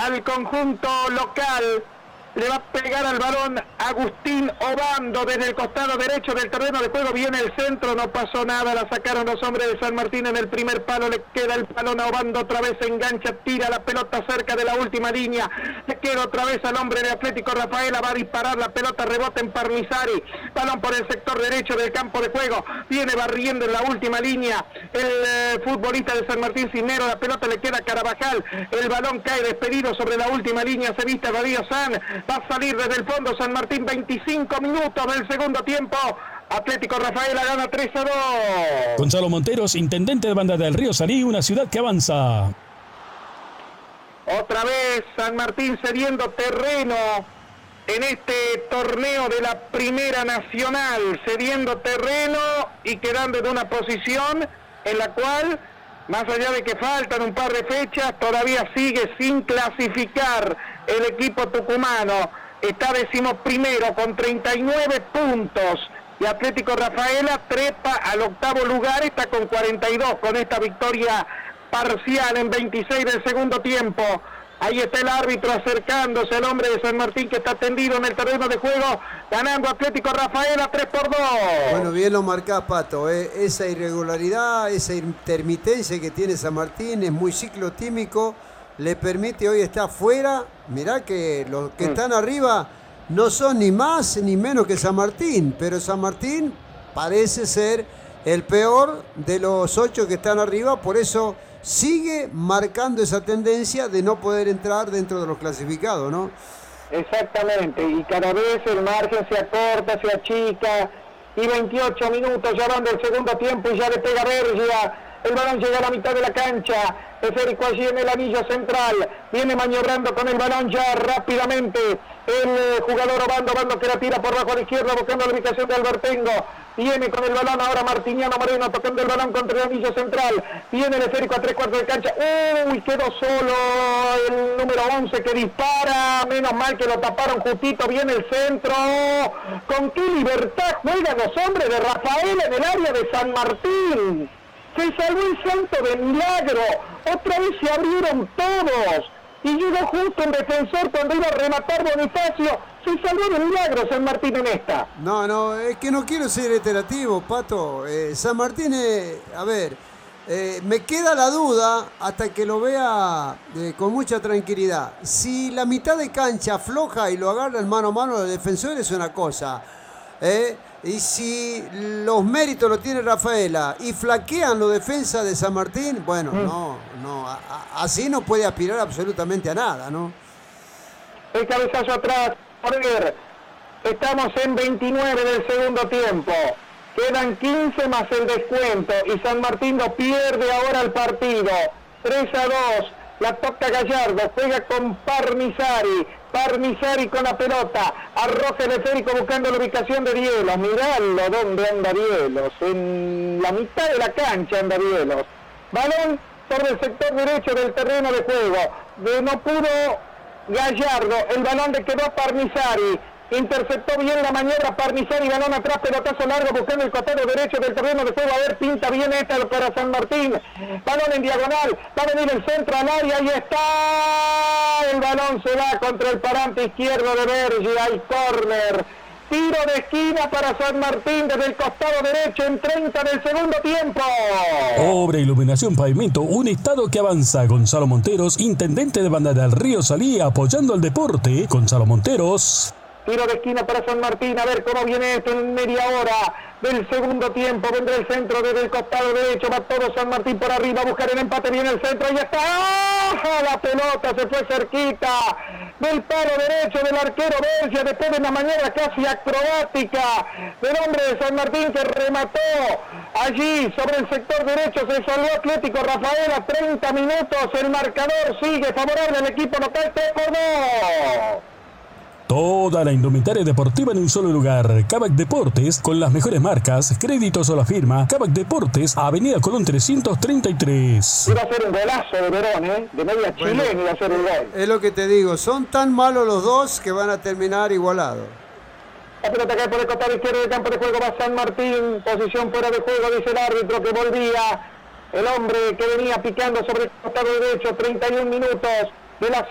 al conjunto local. Le va a pegar al balón Agustín Obando desde el costado derecho del terreno de juego. Viene el centro, no pasó nada, la sacaron los hombres de San Martín en el primer palo. Le queda el balón a Obando, otra vez se engancha, tira la pelota cerca de la última línea. Le queda otra vez al hombre de Atlético Rafaela, va a disparar la pelota, rebota en Parmisari. Balón por el sector derecho del campo de juego. Viene barriendo en la última línea el futbolista de San Martín Cisneros. La pelota le queda a Carabajal. El balón cae despedido sobre la última línea. Se viste Darío San. Va a salir desde el fondo San Martín, 25 minutos del segundo tiempo. Atlético Rafaela gana 3-2. Gonzalo Monteros, intendente de Banda del Río Salí, una ciudad que avanza. Otra vez San Martín cediendo terreno en este torneo de la Primera Nacional, cediendo terreno y quedando en una posición en la cual, más allá de que faltan un par de fechas, todavía sigue sin clasificar el equipo tucumano. Está 11º con 39 puntos. Y Atlético Rafaela trepa al 8º lugar, está con 42, con esta victoria parcial en 26 del segundo tiempo. Ahí está el árbitro acercándose, el hombre de San Martín que está tendido en el terreno de juego, ganando Atlético Rafaela 3-2. Bueno, bien lo marcás, Pato, esa irregularidad, esa intermitencia que tiene San Martín es muy ciclotímico, le permite hoy estar fuera. Mirá que los que están arriba no son ni más ni menos que San Martín, pero San Martín parece ser el peor de los 8 que están arriba, por eso sigue marcando esa tendencia de no poder entrar dentro de los clasificados, ¿no? Exactamente, y cada vez el margen se acorta, se achica, y 28 minutos ya van del segundo tiempo y ya le pega Bergia. El balón llega a la mitad de la cancha, Federico allí en el anillo central, viene maniobrando con el balón ya rápidamente el jugador Obando que la tira por bajo a la izquierda buscando la ubicación de Albertengo. Viene con el balón ahora Martiniano Moreno tocando el balón contra el anillo central. Viene el esférico a 3/4 de cancha. Uy, quedó solo el número 11 que dispara. Menos mal que lo taparon justito. Viene el centro. Con qué libertad juegan los hombres de Rafaela en el área de San Martín. Se salvó el santo de milagro. Otra vez se abrieron todos. Y llegó justo el defensor cuando iba a rematar Bonifacio. Se salvó de milagro San Martín en esta. No, es que no quiero ser reiterativo, Pato. San Martín, me queda la duda hasta que lo vea con mucha tranquilidad. Si la mitad de cancha afloja y lo agarran mano a mano del defensor es una cosa. Y si los méritos lo tiene Rafaela y flaquean los defensas de San Martín, bueno, así no puede aspirar absolutamente a nada, ¿no? El cabezazo atrás, estamos en 29 del segundo tiempo, quedan 15 más el descuento y San Martín no pierde ahora el partido, 3-2, la toca Gallardo, juega con Parmisari con la pelota, arroja el esférico buscando la ubicación de Dielos. Miralo dónde anda Dielos, en la mitad de la cancha anda Dielos. Balón sobre el sector derecho del terreno de juego, no pudo Gallardo, el balón le quedó a Parmisari. Interceptó bien la maniobra Parmisari, balón atrás, pelotazo largo buscando el costado derecho del terreno de juego. A ver, pinta bien esta para San Martín. Balón en diagonal, va a venir el centro al área, ahí está. El balón se va contra el parante izquierdo de Bergia, hay córner. Tiro de esquina para San Martín desde el costado derecho en 30 del segundo tiempo. Obra, iluminación, pavimento, un estado que avanza. Gonzalo Monteros, intendente de Banda del Río Salí, apoyando al deporte. Gonzalo Monteros. Tiro de esquina para San Martín, a ver cómo viene esto en media hora del segundo tiempo. Vendrá el centro desde el costado derecho, va todo San Martín por arriba a buscar el empate, viene el centro, y ya está. ¡Ah! La pelota se fue cerquita del palo derecho del arquero Bergia, después de una maniobra casi acrobática del hombre de San Martín que remató allí sobre el sector derecho. Se salvó Atlético Rafaela, 30 minutos, el marcador sigue favorable al equipo local, 3-2. Toda la indumentaria deportiva en un solo lugar. Kavak Deportes, con las mejores marcas, créditos o la firma. Kavak Deportes, Avenida Colón 333. Iba a ser un golazo de Verón, de media chilena iba a ser el gol. Es lo que te digo, son tan malos los dos que van a terminar igualados. La pelota cae por el costado izquierdo del campo de juego, va San Martín, posición fuera de juego, dice el árbitro que volvía. El hombre que venía picando sobre el costado derecho, 31 minutos de la